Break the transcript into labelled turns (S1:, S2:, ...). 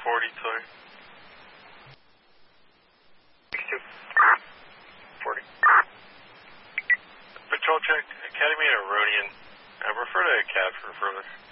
S1: 40, Toy.
S2: 40.
S1: Patrol check, Academy and Aronian. Refer to a cab for further.